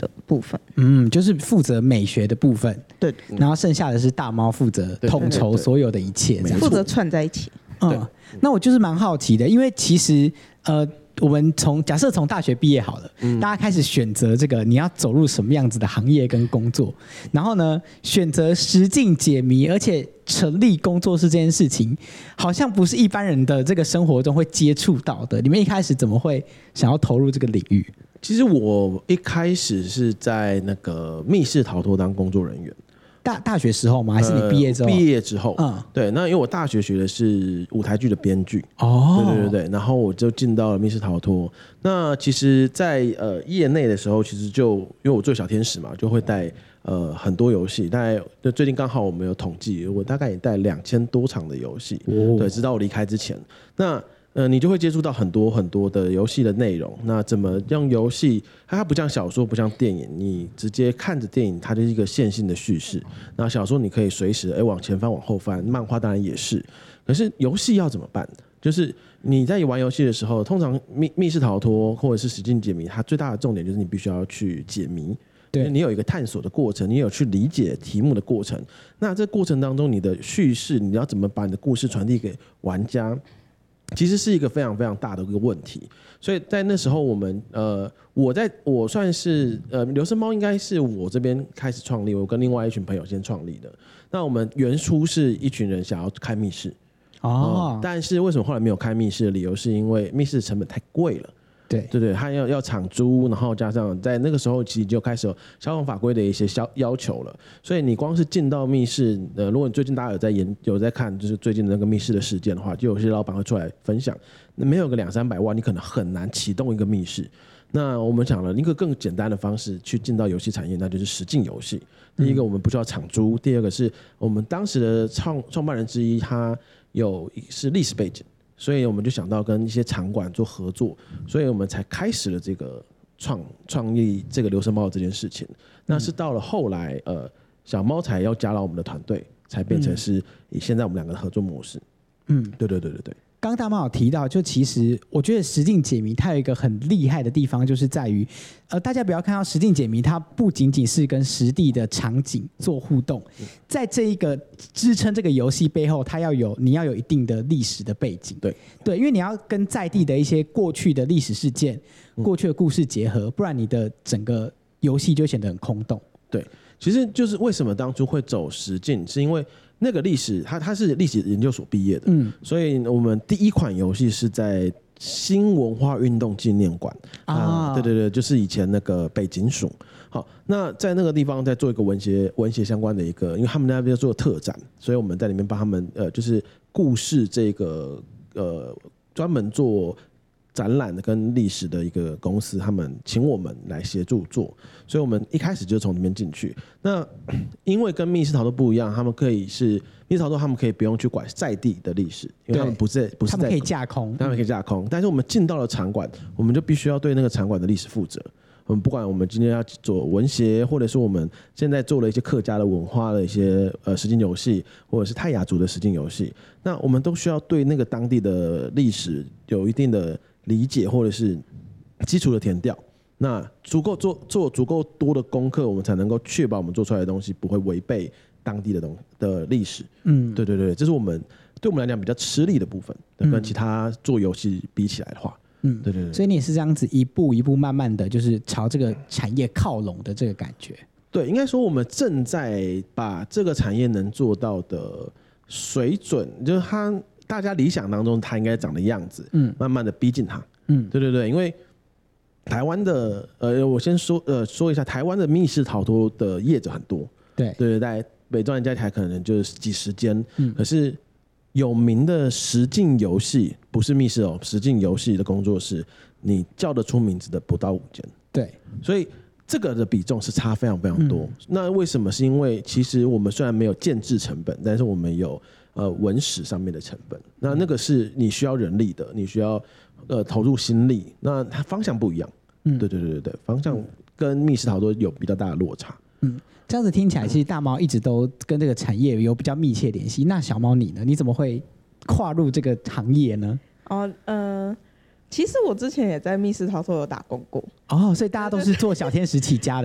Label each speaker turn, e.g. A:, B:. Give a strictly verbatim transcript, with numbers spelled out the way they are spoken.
A: 的部分。
B: 嗯，就是负责美学的部分，
A: 对，
B: 然后剩下的是大猫负责统筹所有的一切，这样
A: 负责串在一起。
B: 嗯，那我就是蛮好奇的，因为其实呃。我们从假设从大学毕业好了，嗯、大家开始选择这个你要走入什么样子的行业跟工作，然后呢，选择实境解谜，而且成立工作室这件事情，好像不是一般人的这个生活中会接触到的。你们一开始怎么会想要投入这个领域？
C: 其实我一开始是在那个密室逃脱当工作人员。
B: 大大学时候吗？还是你毕业之后？
C: 呃、毕业之后，嗯，对。那因为我大学学的是舞台剧的编剧，
B: 哦，
C: 对对对对。然后我就进到了密室逃脱。那其实在，在呃业内的时候，其实就因为我做小天使嘛，就会带呃很多游戏。大概就最近刚好我们有统计，我大概也带两千多场的游戏，哦，对，直到我离开之前。那呃，你就会接触到很多很多的游戏的内容。那怎么用游戏？它不像小说，不像电影，你直接看着电影，它就是一个线性的叙事。那小说你可以随时哎往前翻、往后翻，漫画当然也是。可是游戏要怎么办？就是你在玩游戏的时候，通常密密室逃脱或者是实境解谜，它最大的重点就是你必须要去解谜。对，你有一个探索的过程，你有去理解题目的过程。那这过程当中，你的叙事，你要怎么把你的故事传递给玩家？其实是一个非常非常大的一个问题，所以在那时候我们呃，我在我算是呃，流声猫应该是我这边开始创立，我跟另外一群朋友先创立的。那我们原初是一群人想要开密室哦、嗯，但是为什么后来没有开密室的理由是因为密室成本太贵了。对对对，他要要场租，然后加上在那个时候其实就开始有消防法规的一些要求了，所以你光是进到密室，呃，如果你最近大家有在研有在看，就是最近的那个密室的事件的话，就有些老板会出来分享，那没有个两三百万，你可能很难启动一个密室。那我们想了一个更简单的方式去进到游戏产业，那就是实境游戏。第一个我们不需要场租，第二个是我们当时的创创办人之一，他有是历史背景。所以我们就想到跟一些场馆做合作，所以我们才开始了这个创创立这个流声猫这件事情。那是到了后来，呃，小猫才要加到我们的团队，才变成是以现在我们两个的合作模式。嗯，对对对对对。
B: 刚刚大猫有提到，就其实我觉得实境解谜它有一个很厉害的地方，就是在于，呃，大家不要看到实境解谜，它不仅仅是跟实地的场景做互动，在这一个支撑这个游戏背后，它要有你要有一定的历史的背景，
C: 对
B: 对，因为你要跟在地的一些过去的历史事件、过去的故事结合，不然你的整个游戏就显得很空洞。
C: 对，其实就是为什么当初会走实境，是因为那个历史，他他是历史研究所毕业的，嗯，所以我们第一款游戏是在新文化运动纪念馆啊、呃，对对对，就是以前那个北警署。好，那在那个地方在做一个文学文学相关的一个，因为他们那边做特展，所以我们在里面帮他们呃，就是故事这个呃专门做展览的跟历史的一个公司，他们请我们来协助做，所以我们一开始就从里面进去。那因为跟密室逃脱不一样，他们可以是密室逃脱，他们可以不用去管在地的历史，因为他们不是不是在，
B: 他们可以架空，
C: 他们可以架空。但是我们进到了场馆，我们就必须要对那个场馆的历史负责。我们不管我们今天要做文协，或者是我们现在做了一些客家的文化的一些呃实境游戏，或者是泰雅族的实境游戏，那我们都需要对那个当地的历史有一定的理解或者是基础的填调，那足够做做足够多的功课，我们才能够确保我们做出来的东西不会违背当地的东的历史。嗯，对对对，这是我们对我们来讲比较吃力的部分，跟其他做游戏比起来的话。嗯，对对对，
B: 所以你也是这样子一步一步慢慢的就是朝这个产业靠拢的这个感觉。
C: 对，应该说我们正在把这个产业能做到的水准，就是它大家理想当中它应该长的样子，嗯，慢慢的逼近它。嗯，对对对，因为台湾的呃，我先说呃说一下，台湾的密室逃脱的业者很多，
B: 对
C: 对对，在北中南加起来可能就是几十间，嗯，可是有名的实境游戏不是密室哦，实境游戏的工作室，你叫得出名字的不到五间。
B: 对，
C: 所以这个的比重是差非常非常多。嗯、那为什么？是因为其实我们虽然没有建制成本，但是我们有呃文史上面的成本。那那个是你需要人力的，你需要呃投入心力。那它方向不一样。嗯，对对对对对，方向跟密室逃脱有比较大的落差。
B: 嗯。这样子听起来，其实大猫一直都跟这个产业有比较密切联系。那小猫你呢？你怎么会跨入这个行业呢？
A: 哦，呃，其实我之前也在密室逃脱有打工过。
B: 哦，所以大家都是做小天使起家的。